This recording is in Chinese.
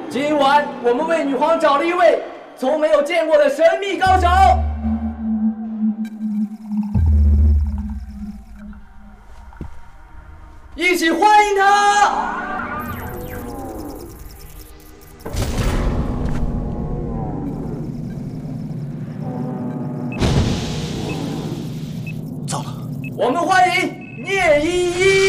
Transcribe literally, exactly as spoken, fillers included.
今晚我们为女皇找了一位从没有见过的神秘高手，一起欢迎她！ 糟了， 我们欢迎聂依依。